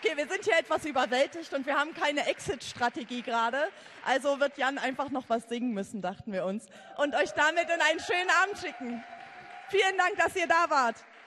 Okay, wir sind hier etwas überwältigt und wir haben keine Exit-Strategie gerade. Also wird Jan einfach noch was singen müssen, dachten wir uns. Und euch damit in einen schönen Abend schicken. Vielen Dank, dass ihr da wart.